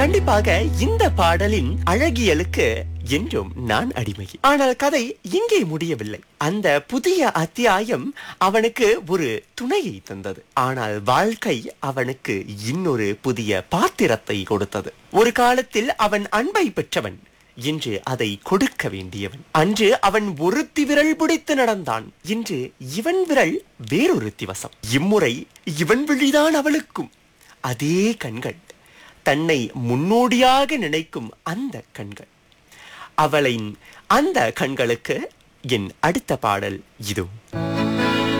கண்டிப்பாக இந்த பாடலின் அழகியலுக்கு என்றும் நான் அடிமை. ஆனால் கதை இங்கே முடியவில்லை. அந்த புதிய அத்தியாயம் அவனுக்கு ஒரு துணையை தந்தது. ஆனால் வாழ்க்கை அவனுக்கு இன்னொரு புதிய பாத்திரத்தை கொடுத்தது. ஒரு காலத்தில் அவன் அன்பை பெற்றவன், இன்று அதை கொடுக்க வேண்டியவன். அன்று அவன் ஒருத்தி விரல் பிடித்து நடந்தான், இன்று இவன் விரல் வேறொருத்தி வசம். இம்முறை இவன் விழிதான் அவளுக்கும். அதே கண்கள், தன்னை முன்னோடியாக நினைக்கும் அந்த கண்கள். அவளின் அந்த கண்களுக்கு என் அடுத்த பாடல் இதோ.